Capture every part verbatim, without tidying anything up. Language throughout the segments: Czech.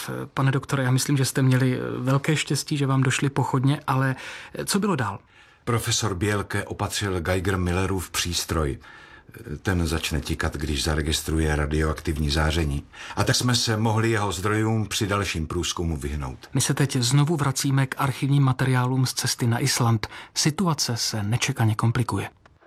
krev. Pane doktore, já myslím, že jste měli velké štěstí, že vám došli pochodně, ale co bylo dál? Profesor Bělke opatřil Geiger-Millerův přístroj. Ten začne tikat, když zaregistruje radioaktivní záření. A tak jsme se mohli jeho zdrojům při dalším průzkumu vyhnout. My se teď znovu vracíme k archivním materiálům z cesty na Island. Situace se nečekaně komplikuje.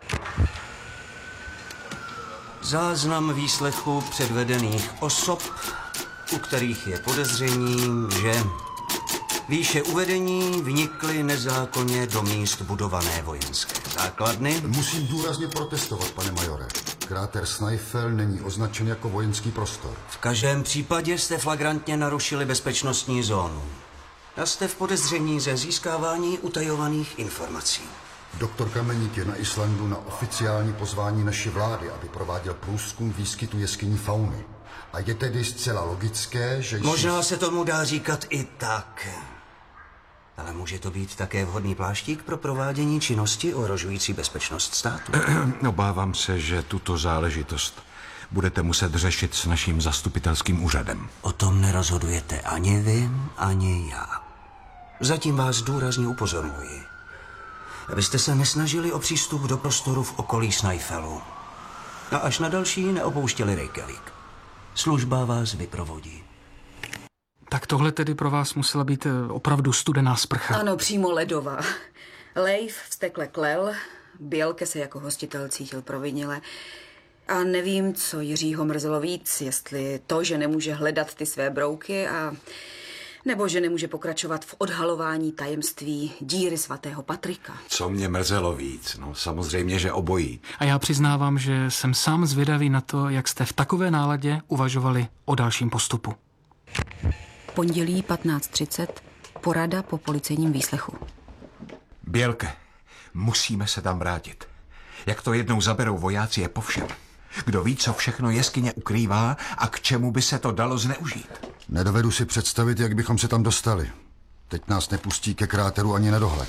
Záznam výslechu předvedených osob, u kterých je podezření, že výše uvedení vnikly nezákonně do míst budované vojenské základny. Musím důrazně protestovat, pane majore. Kráter Snæfell není označen jako vojenský prostor. V každém případě jste flagrantně narušili bezpečnostní zónu. A jste v podezření ze získávání utajovaných informací. Doktor Kameník je na Islandu na oficiální pozvání naší vlády, aby prováděl průzkum výskytu jeskyní fauny. A je tedy zcela logické, že... Možná se tomu dá říkat i tak. Ale může to být také vhodný pláštík pro provádění činnosti ohrožující bezpečnost státu. Obávám se, že tuto záležitost budete muset řešit s naším zastupitelským úřadem. O tom nerozhodujete ani vy, ani já. Zatím vás důrazně upozorňuji, abyste se nesnažili o přístup do prostoru v okolí Snæfellu. A až na další neopouštěli Reykjavik. Služba vás vyprovodí. Tak tohle tedy pro vás musela být opravdu studená sprcha. Ano, přímo ledová. Leif vztekle klel, Bělke se jako hostitel cítil provinile. A nevím, co Jiřího mrzelo víc, jestli to, že nemůže hledat ty své brouky, a nebo že nemůže pokračovat v odhalování tajemství díry svatého Patrika. Co mě mrzelo víc? No samozřejmě, že obojí. A já přiznávám, že jsem sám zvědavý na to, jak jste v takové náladě uvažovali o dalším postupu. Pondělí patnáct třicet, porada po policejním výslechu. Bělke, musíme se tam vrátit. Jak to jednou zaberou vojáci, je po všem. Kdo ví, co všechno jeskyně ukrývá a k čemu by se to dalo zneužít. Nedovedu si představit, jak bychom se tam dostali. Teď nás nepustí ke kráteru ani na dohled.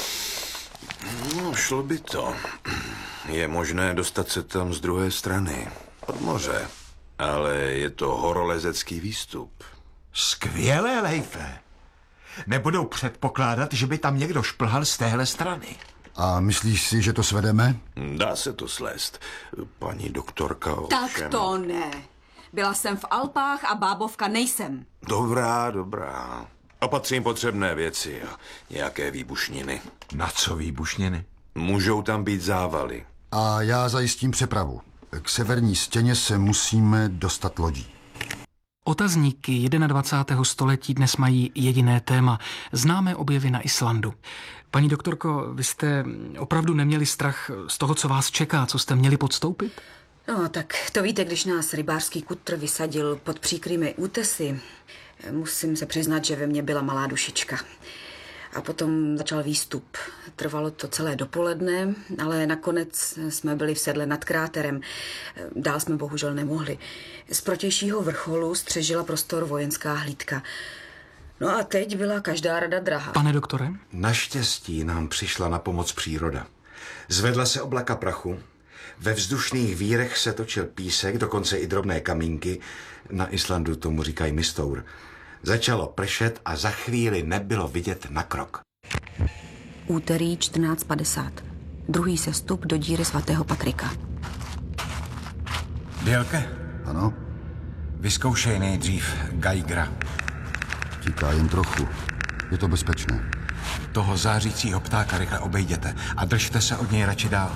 No, šlo by to. Je možné dostat se tam z druhé strany, od moře. Ale je to horolezecký výstup. Skvělé, Leife. Nebudou předpokládat, že by tam někdo šplhal z téhle strany. A myslíš si, že to svedeme? Dá se to slést. Paní doktorka ovšem... Tak to ne. Byla jsem v Alpách a bábovka nejsem. Dobrá, dobrá. Opatřím potřebné věci a nějaké výbušniny. Na co výbušniny? Můžou tam být závaly. A já zajistím přepravu. K severní stěně se musíme dostat lodí. Otazníky dvacátého prvního století dnes mají jediné téma. Známé objevy na Islandu. Paní doktorko, vy jste opravdu neměli strach z toho, co vás čeká, co jste měli podstoupit? No, tak to víte, když nás rybářský kutr vysadil pod příkrými útesy. Musím se přiznat, že ve mně byla malá dušička. A potom začal výstup. Trvalo to celé dopoledne, ale nakonec jsme byli v sedle nad kráterem. Dál jsme bohužel nemohli. Z protějšího vrcholu střežila prostor vojenská hlídka. No a teď byla každá rada drahá. Pane doktore? Naštěstí nám přišla na pomoc příroda. Zvedla se oblaka prachu, ve vzdušných vírech se točil písek, dokonce i drobné kamínky. Na Islandu tomu říkají mistour. Začalo pršet a za chvíli nebylo vidět na krok. Úterý čtrnáct padesát. Druhý sestup do díry svatého Patrika. Bělke? Ano? Vyzkoušej nejdřív Geigera. Tíká jen trochu. Je to bezpečné. Toho zářícího ptáka rychle obejděte a držte se od něj radši dál.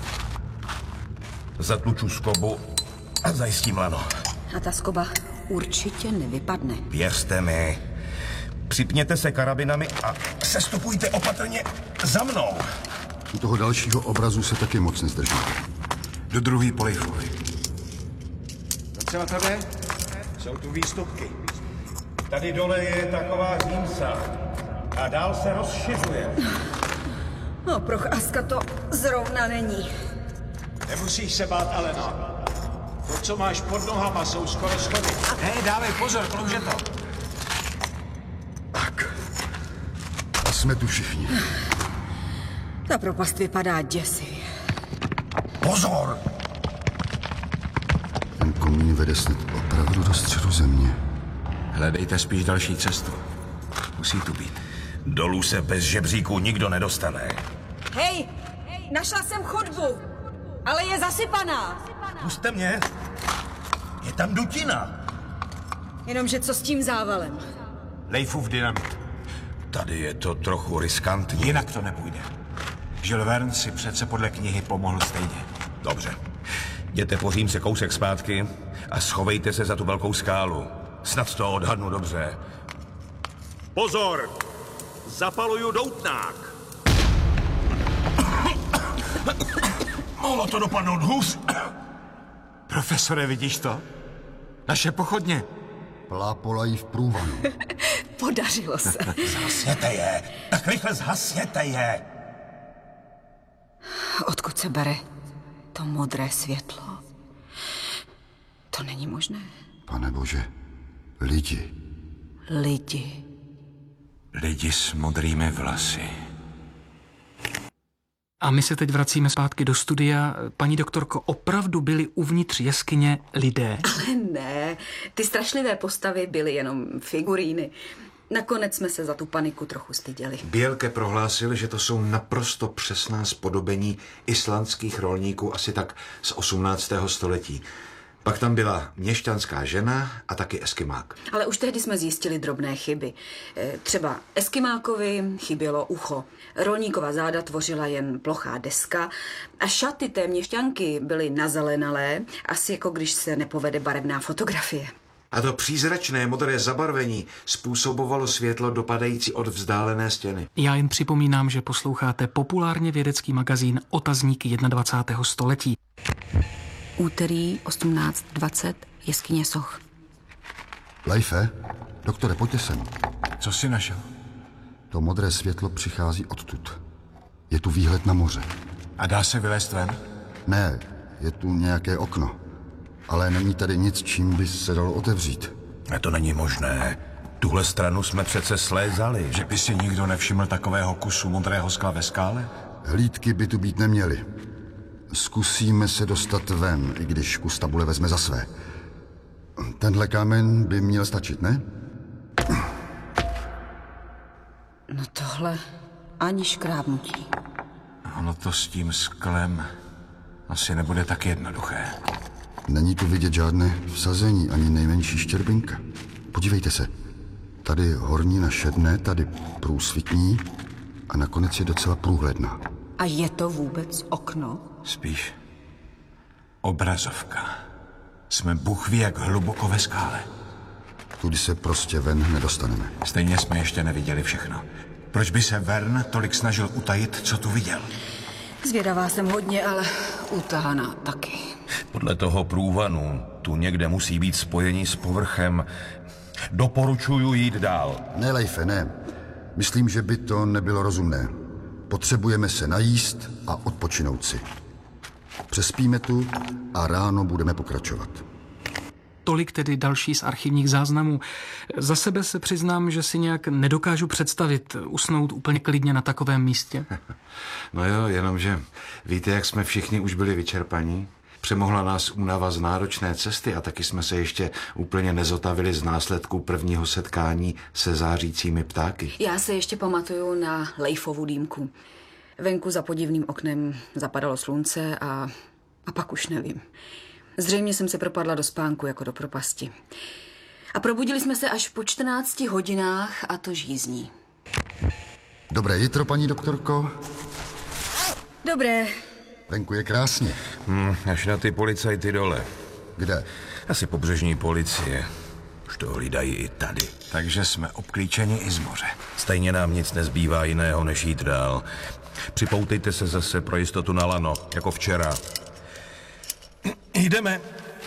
Zatluču skobu a zajistím lano. A ta skoba určitě nevypadne. Věřte mi. Připněte se karabinami a sestupujte opatrně za mnou. U toho dalšího obrazu se taky moc nezdržíte. Do druhý polifuj. Docela tebe? Jsou tu výstupky. Tady dole je taková římsa a dál se rozšiřuje. No, procházka to zrovna není. Nemusíš se bát, Alena. To, co máš pod nohama, jsou skoro schody. Hej, dávej pozor, klouže to. Tak. A jsme tu všichni. Ta propast vypadá děsivě. Pozor! Ten komín vede snad opravdu do středu země. Hledejte spíš další cestu. Musí tu být. Dolů se bez žebříků nikdo nedostane. Hej, našla jsem chodbu, ale je zasypaná. Puste mě. Je tam dutina. Jenomže co s tím závalem? Leifův dynamit. Tady je to trochu riskantní. Jinak to nepůjde. Jules Verne si přece podle knihy pomohl stejně. Dobře. Jděte po Římse kousek zpátky a schovejte se za tu velkou skálu. Snad to odhadnu dobře. Pozor! Zapaluju doutnák! Mohlo to dopadnout hůř. Profesore, vidíš to? Naše pochodně. Plápolají v průvanu. Podařilo se. Zhasněte je! Tak rychle zhasněte je! Odkud se bere to modré světlo? To není možné. Pane Bože, lidi. Lidi. Lidi s modrými vlasy. A my se teď vracíme zpátky do studia. Paní doktorko, opravdu byli uvnitř jeskyně lidé? Ale ne, ty strašlivé postavy byly jenom figuríny. Nakonec jsme se za tu paniku trochu styděli. Bělke prohlásil, že to jsou naprosto přesná zpodobení islandských rolníků asi tak z osmnáctého století. Pak tam byla měšťanská žena a taky eskimák. Ale už tehdy jsme zjistili drobné chyby. E, Třeba eskimákovi chybělo ucho. Rolníkova záda tvořila jen plochá deska a šaty té měšťanky byly nazelenalé, asi jako když se nepovede barevná fotografie. A to přízračné modré zabarvení způsobovalo světlo dopadající od vzdálené stěny. Já jen připomínám, že posloucháte populárně vědecký magazín Otazníky dvacátého prvního století. Úterý osmnáct dvacet, jeskyně Soch. Leife, doktore, pojďte sem. Co jsi našel? To modré světlo přichází odtud. Je tu výhled na moře. A dá se vylézt ven? Ne, je tu nějaké okno. Ale není tady nic, čím by se dalo otevřít. A to není možné. Tuhle stranu jsme přece slézali. Že by si nikdo nevšiml takového kusu modrého skla ve skále? Hlídky by tu být neměly. Zkusíme se dostat ven, i když kus tabule vezme za své. Tenhle kámen by měl stačit, ne? No tohle ani škrábnutí. Ono to s tím sklem asi nebude tak jednoduché. Není tu vidět žádné vsazení, ani nejmenší štěrbinka. Podívejte se. Tady hornina šedne, tady průsvitní a nakonec je docela průhledná. A je to vůbec okno? Spíš obrazovka. Jsme Bůh ví jak hluboko ve skále. Tudy se prostě ven nedostaneme. Stejně jsme ještě neviděli všechno. Proč by se Verne tolik snažil utajit, co tu viděl? Zvědavá jsem hodně, ale utahaná taky. Podle toho průvanu tu někde musí být spojení s povrchem. Doporučuju jít dál. Ne, Leife, ne. Myslím, že by to nebylo rozumné. Potřebujeme se najíst a odpočinout si. Přespíme tu a ráno budeme pokračovat. Tolik tedy další z archivních záznamů. Za sebe se přiznám, že si nějak nedokážu představit usnout úplně klidně na takovém místě. No jo, jenomže víte, jak jsme všichni už byli vyčerpaní? Přemohla nás únava z náročné cesty a taky jsme se ještě úplně nezotavili z následků prvního setkání se zářícími ptáky. Já se ještě pamatuju na Leifovu dýmku. Venku za podivným oknem zapadalo slunce a, a pak už nevím. Zřejmě jsem se propadla do spánku jako do propasti. A probudili jsme se až po čtrnácti hodinách a to žízní. Dobré jitro, paní doktorko. Dobré. Venku je krásně. Hmm, až na ty policajty dole. Kde? Asi pobřežní policie. Už to hlídají i tady. Takže jsme obklíčeni i z moře. Stejně nám nic nezbývá jiného, než jít dál. Připoutejte se zase pro jistotu na lano, jako včera. Jdeme.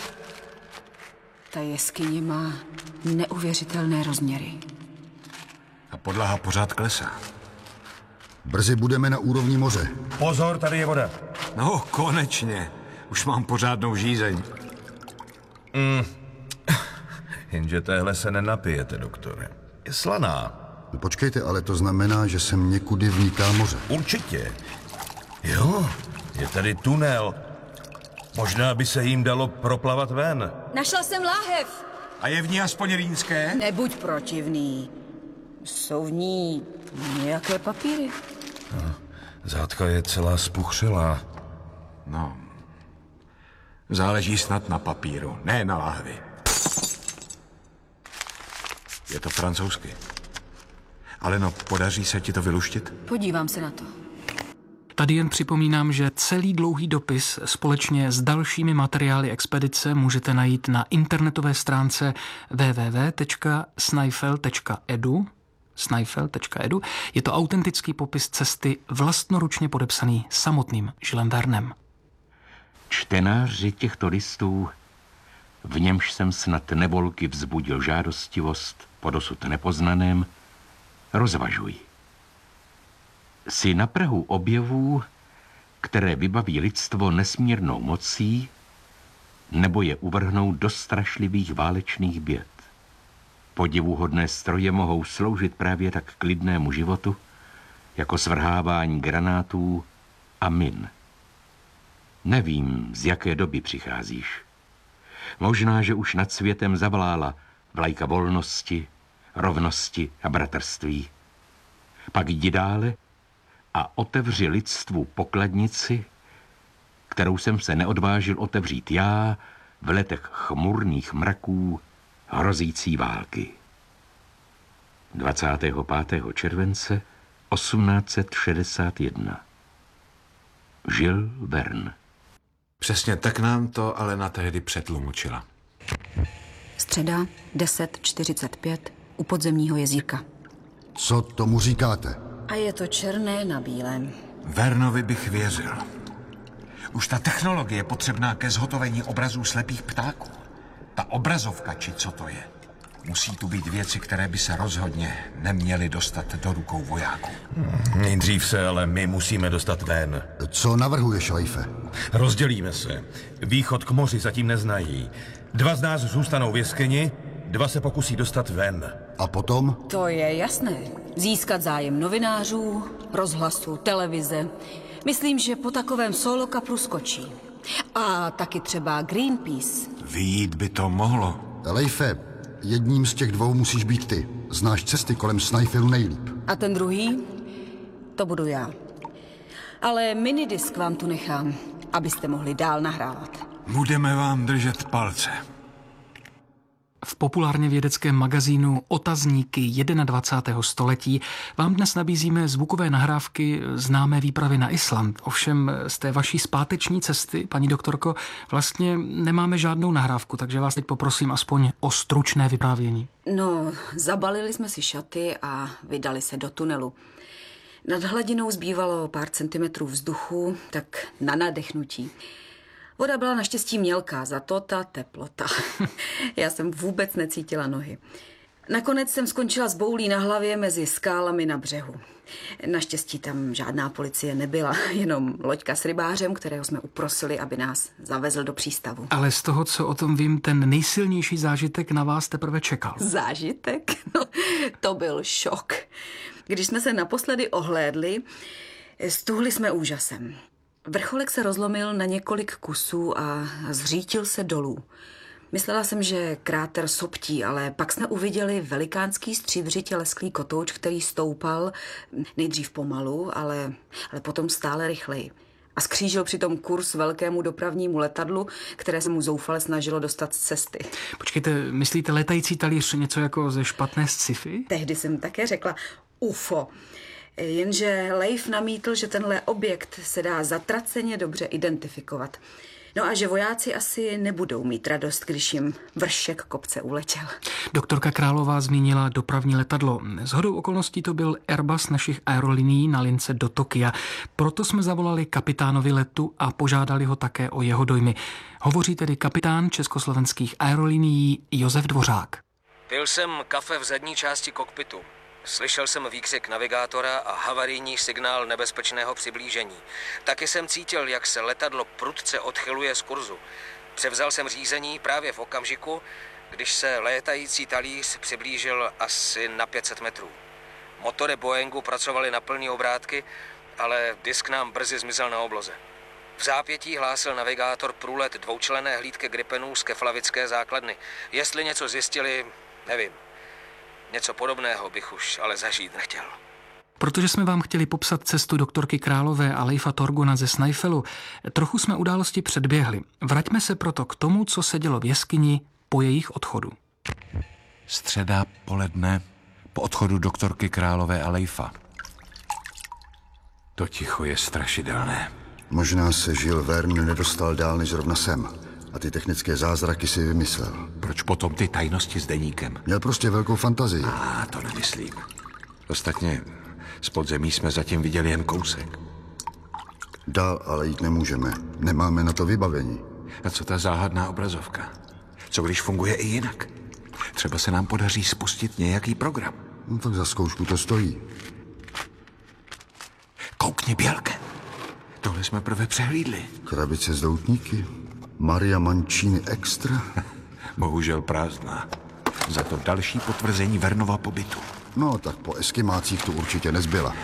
Ta jeskyně má neuvěřitelné rozměry. A podlaha pořád klesá. Brzy budeme na úrovni moře. Pozor, tady je voda. No, konečně. Už mám pořádnou žízeň. Mm. Jenže téhle se nenapijete, doktore. Je slaná. No, počkejte, ale to znamená, že sem někudy vniká moře. Určitě. Jo, je tady tunel. Možná by se jim dalo proplavat ven. Našla jsem láhev. A je v ní aspoň rýnské? Nebuď protivný. Jsou v ní nějaké papíry? Zátka je celá spuchřelá. No, záleží snad na papíru, ne na láhvi. Je to francouzsky. Ale no, podaří se ti to vyluštit? Podívám se na to. Tady jen připomínám, že celý dlouhý dopis společně s dalšími materiály expedice můžete najít na internetové stránce w w w tečka snaifel tečka e d u. snaifel tečka e d u. Je to autentický popis cesty vlastnoručně podepsaný samotným Žilem Vernem. Čtenáři těchto listů, v němž jsem snad nevolky vzbudil žádostivost po dosud nepoznaném, rozvažuji. Jsi na prahu objevů, které vybaví lidstvo nesmírnou mocí, nebo je uvrhnou do strašlivých válečných běd. Podivuhodné stroje mohou sloužit právě tak klidnému životu, jako svrhávání granátů a min. Nevím, z jaké doby přicházíš. Možná, že už nad světem zavlála vlajka volnosti, rovnosti a bratrství. Pak jdi dále a otevři lidstvu pokladnici, kterou jsem se neodvážil otevřít já v letech chmurných mraků hrozící války. dvacátého pátého července osmnáct set šedesát jedna. Jules Verne. Přesně tak nám to Alena tehdy přetlumočila. Středa deset čtyřicet pět u podzemního jezírka. Co tomu říkáte? A je to černé na bílém. Vernovi bych věřil. Už ta technologie potřebná ke zhotovení obrazů slepých ptáků. Ta obrazovka, či co to je. Musí tu být věci, které by se rozhodně neměly dostat do rukou vojáků. Nejdřív se ale my musíme dostat ven. Co navrhuješ, Leife? Rozdělíme se. Východ k moři zatím neznají. Dva z nás zůstanou v jeskyni, dva se pokusí dostat ven. A potom? To je jasné. Získat zájem novinářů, rozhlasu, televize. Myslím, že po takovém solo kapru skočí. A taky třeba Greenpeace. Vyjít by to mohlo. Leife, jedním z těch dvou musíš být ty. Znáš cesty kolem Snaifelu nejlíp. A ten druhý? To budu já. Ale minidisk vám tu nechám, abyste mohli dál nahrávat. Budeme vám držet palce. V populárně vědeckém magazínu Otazníky dvacátého prvního století vám dnes nabízíme zvukové nahrávky známé výpravy na Island. Ovšem z té vaší zpáteční cesty, paní doktorko, vlastně nemáme žádnou nahrávku, takže vás teď poprosím aspoň o stručné vyprávění. No, zabalili jsme si šaty a vydali se do tunelu. Nad hladinou zbývalo pár centimetrů vzduchu, tak na nadechnutí. Voda byla naštěstí mělká, za to ta teplota. Já jsem vůbec necítila nohy. Nakonec jsem skončila s boulí na hlavě mezi skálami na břehu. Naštěstí tam žádná policie nebyla, jenom loďka s rybářem, kterého jsme uprosili, aby nás zavezl do přístavu. Ale z toho, co o tom vím, ten nejsilnější zážitek na vás teprve čekal. Zážitek? No, to byl šok. Když jsme se naposledy ohlédli, stuhli jsme úžasem. Vrcholek se rozlomil na několik kusů a zřítil se dolů. Myslela jsem, že kráter soptí, ale pak jsme uviděli velikánský stříbřitě lesklý kotouč, který stoupal nejdřív pomalu, ale, ale potom stále rychleji. A skřížil přitom kurz velkému dopravnímu letadlu, které se mu zoufale snažilo dostat z cesty. Počkejte, myslíte letající talíř něco jako ze špatné sci-fi? Tehdy jsem také řekla U F O. Jenže Leif namítl, že tenhle objekt se dá zatraceně dobře identifikovat. No a že vojáci asi nebudou mít radost, když jim vršek kopce uletěl. Doktorka Králová zmínila dopravní letadlo. Shodou okolností to byl Airbus našich aerolinií na lince do Tokia. Proto jsme zavolali kapitánovi letu a požádali ho také o jeho dojmy. Hovoří tedy kapitán československých aerolinií Josef Dvořák. Pil jsem kafe v zadní části kokpitu. Slyšel jsem výkřik navigátora a havarijní signál nebezpečného přiblížení. Taky jsem cítil, jak se letadlo prudce odchyluje z kurzu. Převzal jsem řízení právě v okamžiku, když se létající talíř přiblížil asi na pět set metrů. Motory Boeingu pracovaly na plný obrátky, ale disk nám brzy zmizel na obloze. V zápětí hlásil navigátor průlet dvoučlenné hlídky Gripenů z keflavické základny. Jestli něco zjistili, nevím. Něco podobného bych už ale zažít nechtěl. Protože jsme vám chtěli popsat cestu doktorky Králové a Leifa Torguna ze Snæfellu, trochu jsme události předběhli. Vraťme se proto k tomu, co se dělo v jeskyni po jejich odchodu. Středa poledne po odchodu doktorky Králové a Leifa. To ticho je strašidelné. Možná se Žil Vern nedostal dál než zrovna sem. A ty technické zázraky si vymyslel. Proč potom ty tajnosti s deníkem? Měl prostě velkou fantazii. A to nemyslím. Ostatně z podzemí jsme zatím viděli jen kousek. Dál ale jít nemůžeme. Nemáme na to vybavení. A co ta záhadná obrazovka? Co když funguje i jinak? Třeba se nám podaří spustit nějaký program. No tak za zkoušku to stojí. Koukni, Bělke. Tohle jsme prvé přehlídli. Krabice s doutníky. Maria Mancini Extra. Bohužel prázdná. Za to další potvrzení Vernova pobytu. No tak po eskimácích tu určitě nezbyla.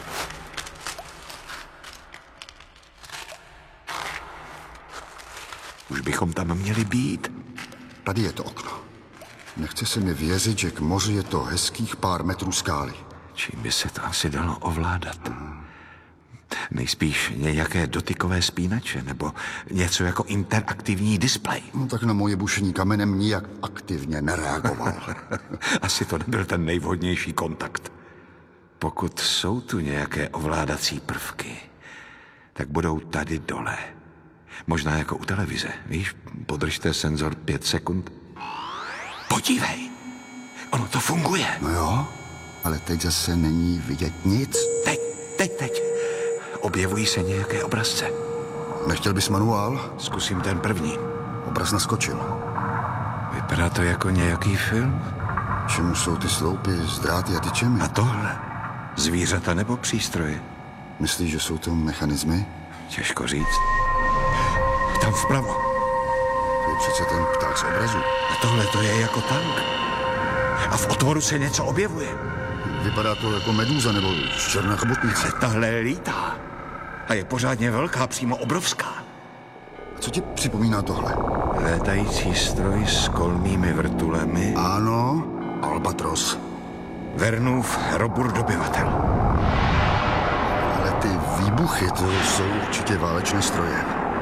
Už bychom tam měli být. Tady je to okno. Nechce se mi věřit, že k moři je to hezkých pár metrů skály. Čím by se to asi dalo ovládat? Nejspíš nějaké dotykové spínače nebo něco jako interaktivní displej. No tak na moje bušení kamenem nijak aktivně nereagoval. Asi to nebyl ten nejvhodnější kontakt. Pokud jsou tu nějaké ovládací prvky, tak budou tady dole. Možná jako u televize. Víš, podržte senzor pět sekund. Podívej, ono to funguje. No jo, ale teď zase není vidět nic. Teď, teď, teď. Objevují se nějaké obrazce. Nechtěl bys manuál? Zkusím ten první. Obraz naskočil. Vypadá to jako nějaký film. Čemu jsou ty sloupy s dráty a tyčemi? A tohle? Zvířata nebo přístroje? Myslíš, že jsou to mechanismy? Těžko říct. Tam vpravo. To je přece ten pták z obrazu. A tohle to je jako tank. A v otvoru se něco objevuje. Vypadá to jako medúza nebo černá chobotnice. Ale tahle lítá. A je pořádně velká, přímo obrovská. A co ti připomíná tohle? Létající stroj s kolmými vrtulemi. Ano, Albatros. Vernův robur dobyvatel. Ale ty výbuchy, to jsou určitě válečné stroje.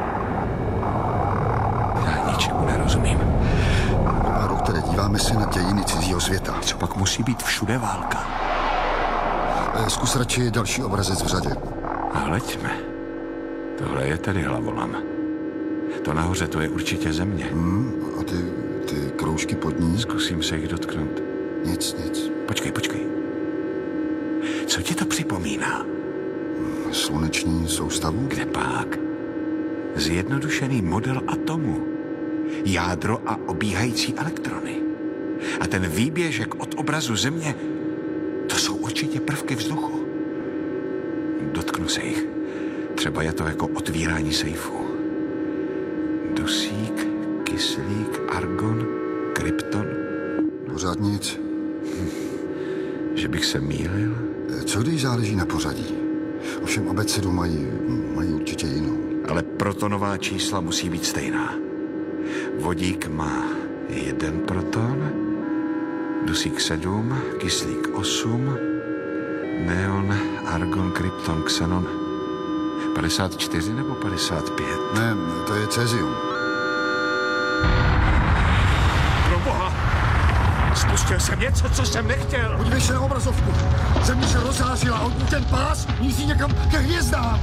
Já ničemu nerozumím. A doktore, díváme se na dějiny cizího světa. Co pak musí být všude válka? Zkus radši další obrazec v řadě. A hleďme. Tohle je tedy hlavolam. To nahoře, to je určitě země. Hmm, a ty, ty kroužky pod ní? Zkusím se jich dotknout. Nic, nic. Počkej, počkej. Co ti to připomíná? Sluneční soustavu? Kde pak? Zjednodušený model atomu. Jádro a obíhající elektrony. A ten výběžek od obrazu země, to jsou určitě prvky vzduchu. Dotknu se jich. Třeba je to jako otvírání sejfu. Dusík, kyslík, argon, krypton. Pořád nic. Hm. Že bych se mýlil? Co když záleží na pořadí? Ovšem abecedu mají, mají určitě jinou. Ale protonová čísla musí být stejná. Vodík má jeden proton, dusík sedm, kyslík osm, neon, argon, krypton, xenon padesát čtyři nebo padesát pět? Ne, to je cézium. Pro boha! Spustil jsem něco, co jsem nechtěl! Podívej se na obrazovku. Země se rozhářila a odkud ten pás míří někam ke hvězdám.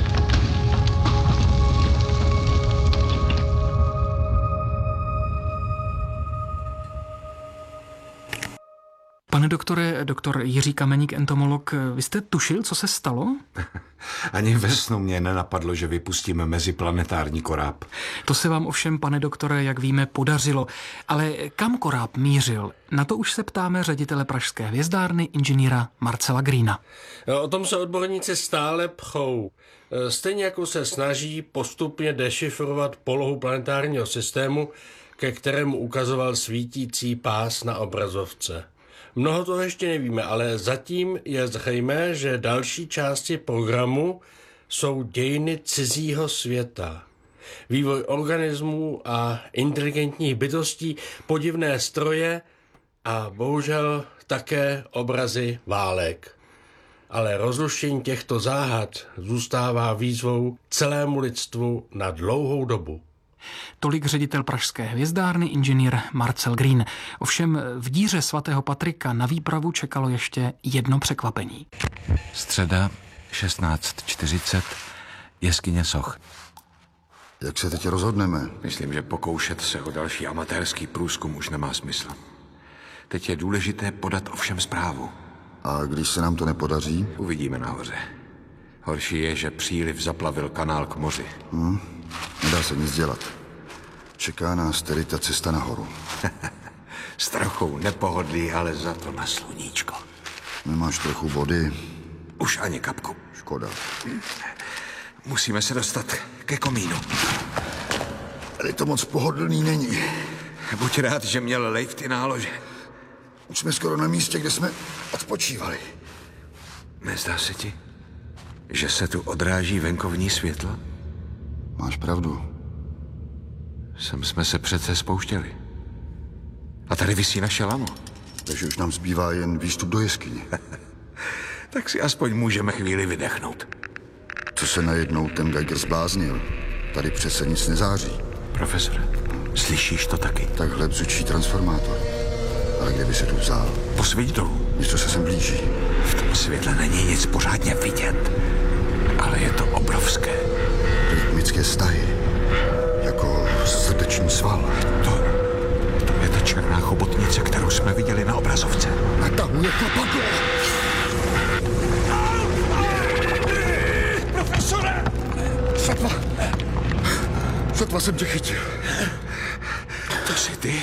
Pane doktore, doktor Jiří Kameník, entomolog, vy jste tušil, co se stalo? Ani ve snu mě nenapadlo, že vypustíme meziplanetární koráb. To se vám ovšem, pane doktore, jak víme, podařilo. Ale kam koráb mířil? Na to už se ptáme ředitele pražské hvězdárny, inženýra Marcela Greena. O tom se odborníci stále pchou. Stejně jako se snaží postupně dešifrovat polohu planetárního systému, ke kterému ukazoval svítící pás na obrazovce. Mnoho toho ještě nevíme, ale zatím je zřejmé, že další části programu jsou dějiny cizího světa. Vývoj organismů a inteligentních bytostí, podivné stroje a bohužel také obrazy válek. Ale rozluštění těchto záhad zůstává výzvou celému lidstvu na dlouhou dobu. Tolik ředitel pražské hvězdárny inženýr Marcel Green. Ovšem v díře svatého Patrika na výpravu čekalo ještě jedno překvapení. Středa, šestnáct čtyřicet, jeskyně Soch. Jak se teď rozhodneme? Myslím, že pokoušet se o další amatérský průzkum už nemá smysl. Teď je důležité podat o všem zprávu. A když se nám to nepodaří? Uvidíme nahoře. Horší je, že příliv zaplavil kanál k moři. Hmm, nedá se nic dělat. Čeká nás tedy ta cesta nahoru. S trochou nepohodlí, ale za to na sluníčko. Nemáš trochu vody? Už ani kapku. Škoda. Musíme se dostat ke komínu. Tady to moc pohodlný není. Buď rád, že měl Leif ty nálože. Už jsme skoro na místě, kde jsme odpočívali. Nezdá se ti, že se tu odráží venkovní světlo? Máš pravdu. Sem jsme se přece spouštěli. A tady visí naše lano. Takže už nám zbývá jen výstup do jeskyně. Tak si aspoň můžeme chvíli vydechnout. Co se najednou ten Geiger zbláznil? Tady přece nic nezáří. Profesore, slyšíš to taky? Takhle bzučí transformátor. Ale kde by se tu vzal? Posviť dolů. Něco se sem blíží. V tom světle není nic pořádně vidět. Ale je to obrovské. Rytmické stahy. Jako srdeční sval. To, to je ta černá chobotnice, kterou jsme viděli na obrazovce. Natahuje klapadlo. Profesore! Sotva. Sotva jsem tě chytil. To jsi ty?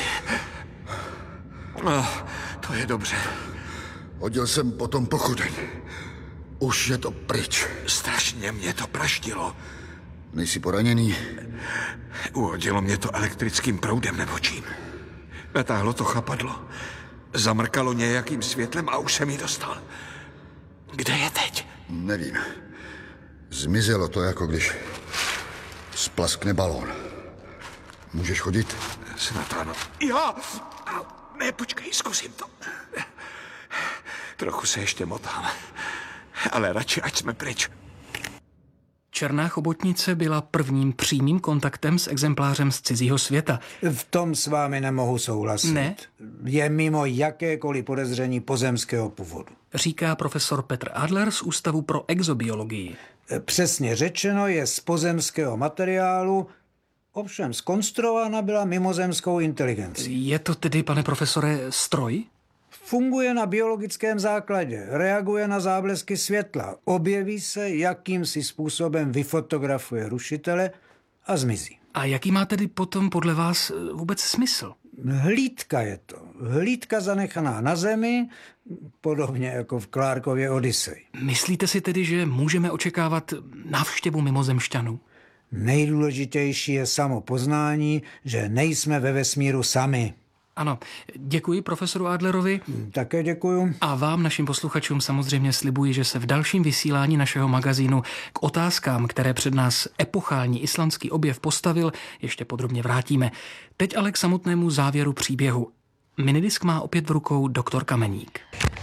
No, to je dobře. Hodil jsem potom pochodeň. Už je to pryč. Strašně mě to praštilo. Nejsi poraněný? Uhodilo mě to elektrickým proudem nebo čím. Natáhlo to chapadlo. Zamrkalo nějakým světlem a už jsem ji dostal. Kde je teď? Nevím. Zmizelo to, jako když splaskne balón. Můžeš chodit? Snad ano. Jo! Ne, počkej, zkusím to. Trochu se ještě motám. Ale radši, ať jsme pryč. Černá chobotnice byla prvním přímým kontaktem s exemplářem z cizího světa. V tom s vámi nemohu souhlasit. Ne? Je mimo jakékoliv podezření pozemského původu. Říká profesor Petr Adler z Ústavu pro exobiologii. Přesně řečeno je z pozemského materiálu, ovšem zkonstruována byla mimozemskou inteligencí. Je to tedy, pane profesore, stroj? Funguje na biologickém základě, reaguje na záblesky světla, objeví se, jakýmsi způsobem vyfotografuje rušitele a zmizí. A jaký má tedy potom podle vás vůbec smysl? Hlídka je to. Hlídka zanechaná na zemi, podobně jako v Clarkově Odyssey. Myslíte si tedy, že můžeme očekávat návštěvu mimozemšťanů? Nejdůležitější je samo poznání, že nejsme ve vesmíru sami. Ano, děkuji profesoru Adlerovi. Také děkuju. A vám, našim posluchačům, samozřejmě slibuji, že se v dalším vysílání našeho magazínu k otázkám, které před nás epochální islandský objev postavil, ještě podrobně vrátíme. Teď ale k samotnému závěru příběhu. Minidisk má opět v rukou doktor Kameník.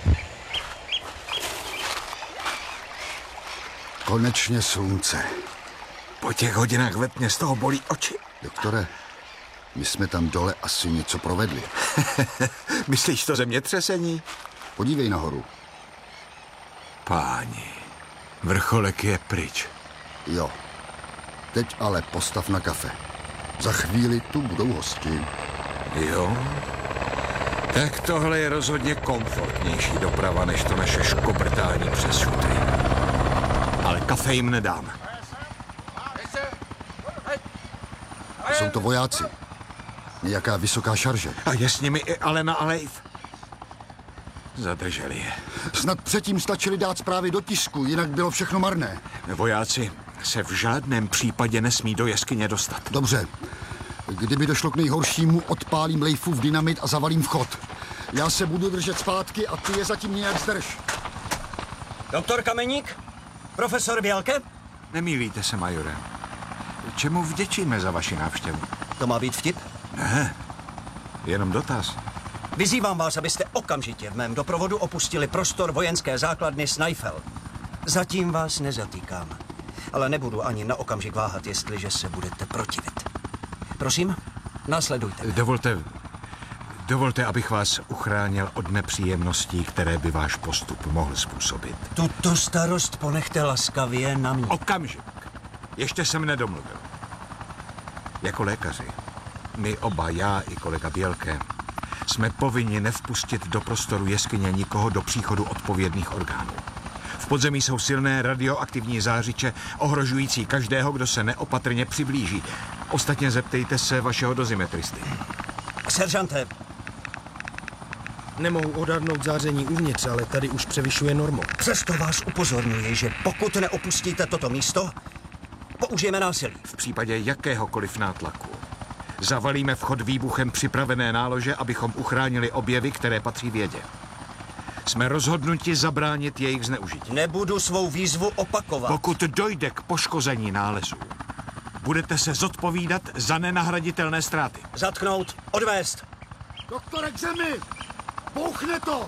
Konečně slunce. Po těch hodinách ve tmě z toho bolí oči. Doktore, my jsme tam dole asi něco provedli. Myslíš to zemětřesení? Podívej nahoru. Páni, vrcholek je pryč. Jo. Teď ale postav na kafe. Za chvíli tu budou hosti. Jo? Tak tohle je rozhodně komfortnější doprava, než to naše škobrtání přes šutry. Ale kafe jim nedám. Jsou to vojáci. Nějaká vysoká šarže. A je s nimi i Alena a Leif. Zadrželi je. Snad předtím stačili dát zprávy do tisku, jinak bylo všechno marné. Vojáci se v žádném případě nesmí do jeskyně dostat. Dobře. Kdyby došlo k nejhoršímu, odpálím Leifův dynamit a zavalím vchod. Já se budu držet zpátky a ty je zatím nějak zdrž. Doktor Kameník? Profesor Bělke? Nemýlíte se, majore. Čemu vděčíme za vaši návštěvu? To má být vtip? Ne, jenom dotaz. Vyzývám vás, abyste okamžitě v mém doprovodu opustili prostor vojenské základny Snaifell. Zatím vás nezatýkám, ale nebudu ani na okamžik váhat, jestliže se budete protivit. Prosím, následujte. Dovolte, dovolte, abych vás uchránil od nepříjemností, které by váš postup mohl způsobit. Tuto starost ponechte laskavě na mě. Okamžik. Ještě jsem nedomluvil. Jako lékaři, my oba, já i kolega Bělke, jsme povinni nevpustit do prostoru jeskyně nikoho do příchodu odpovědných orgánů. V podzemí jsou silné radioaktivní zářiče, ohrožující každého, kdo se neopatrně přiblíží. Ostatně zeptejte se vašeho dozimetristy. Seržante! Nemohu odhadnout záření uvnitř, ale tady už převyšuje normu. Přesto vás upozorňuji, že pokud neopustíte toto místo, použijeme násilí. V případě jakéhokoliv nátlaku zavalíme vchod výbuchem připravené nálože, abychom uchránili objevy, které patří vědě. Jsme rozhodnuti zabránit jejich zneužití. Nebudu svou výzvu opakovat. Pokud dojde k poškození nálezů, budete se zodpovídat za nenahraditelné ztráty. Zatknout, odvést. Doktore, k zemi! Bouchne to!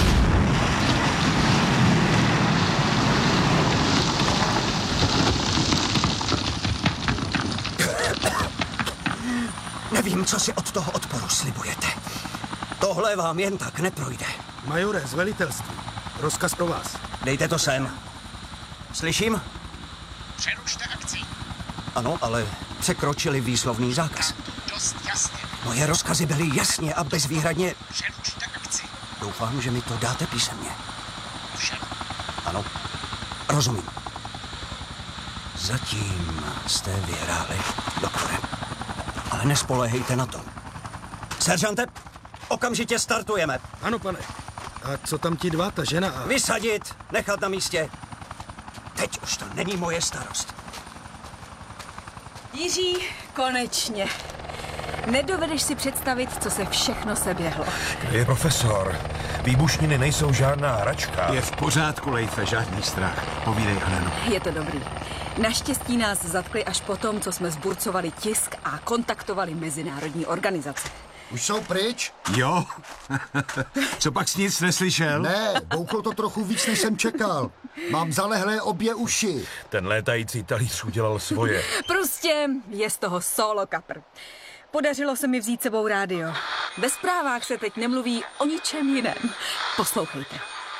Nevím, co si od toho odporu slibujete. Tohle vám jen tak neprojde. Majore, z velitelství. Rozkaz pro vás. Dejte to sem. Slyším? Přerušte akci. Ano, ale překročili výslovný zákaz. Dost jasně. Moje rozkazy byly jasně a bezvýhradně... Přerušte akci. Doufám, že mi to dáte písemně. Všem. Ano, rozumím. Zatím jste vyhráli, doktore. Ale nespoléhejte na to. Seržante, okamžitě startujeme. Ano, pane. A co tam ti dva, ta žena a... Vysadit, nechat na místě. Teď už to není moje starost. Jiří, konečně. Nedovedeš si představit, co se všechno seběhlo. Kde je profesor? Výbušniny nejsou žádná hračka. Je v pořádku, Leife, žádný strach. Povídej, Heleno. Je to dobrý. Naštěstí nás zatkli až po tom, co jsme zburcovali tisk a kontaktovali mezinárodní organizace. Už jsou pryč? Jo? Co pak jsi nic neslyšel? Ne, bouchlo to trochu víc, než jsem čekal. Mám zalehlé obě uši. Ten létající talíř udělal svoje. Prostě je z toho solo kapr. Podařilo se mi vzít sebou rádio. Ve zprávách se teď nemluví o ničem jiném. Poslouchejte.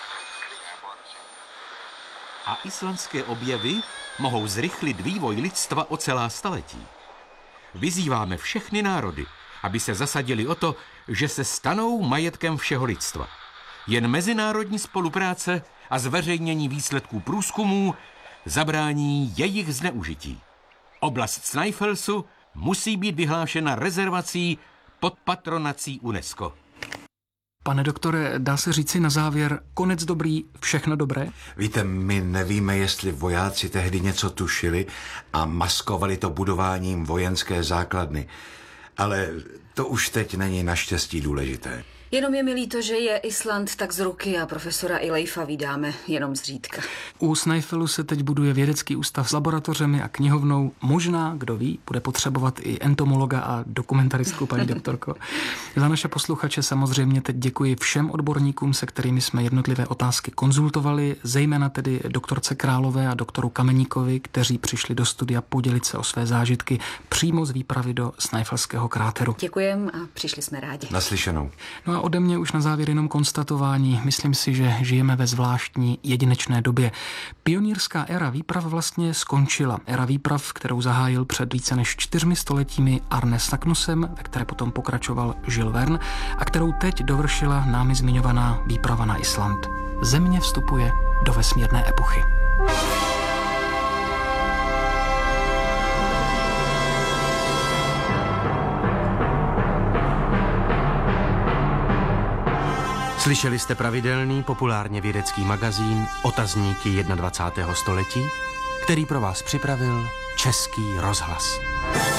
A islandské objevy mohou zrychlit vývoj lidstva o celá staletí. Vyzýváme všechny národy, aby se zasadili o to, že se stanou majetkem všeho lidstva. Jen mezinárodní spolupráce a zveřejnění výsledků průzkumů zabrání jejich zneužití. Oblast Snaifellsu musí být vyhlášena rezervací pod patronací UNESCO. Pane doktore, dá se říci na závěr konec dobrý, všechno dobré? Víte, my nevíme, jestli vojáci tehdy něco tušili a maskovali to budováním vojenské základny. Ale to už teď není naštěstí důležité. Jenom je mi líto, že je Island tak z ruky a profesora i Leifa vydáme jenom zřídka. U Snaifellu se teď buduje vědecký ústav s laboratořemi a knihovnou. Možná, kdo ví, bude potřebovat i entomologa a dokumentaristku, paní doktorko. Za naše posluchače samozřejmě teď děkuji všem odborníkům, se kterými jsme jednotlivé otázky konzultovali, zejména tedy doktorce Králové a doktoru Kameníkovi, kteří přišli do studia podělit se o své zážitky přímo z výpravy do Snaifellského kráteru. Děkujem a přišli jsme rádi. Naslyšenou. No a ode mě už na závěr jenom konstatování. Myslím si, že žijeme ve zvláštní jedinečné době. Pionýrská éra výprav vlastně skončila. Éra výprav, kterou zahájil před více než čtyřmi stoletími Arne Saknusem, ve které potom pokračoval Jules Verne a kterou teď dovršila námi zmiňovaná výprava na Island. Země vstupuje do vesmírné epochy. Slyšeli jste pravidelný populárně vědecký magazín Otazníky dvacátého prvního století, který pro vás připravil Český rozhlas.